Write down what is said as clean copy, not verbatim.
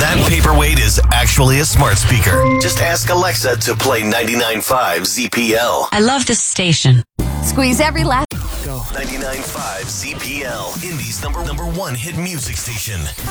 That paperweight is actually a smart speaker. Just ask Alexa to play 99.5 ZPL. I love this station. Squeeze every last... 99.5 ZPL, Indy's number one hit music station.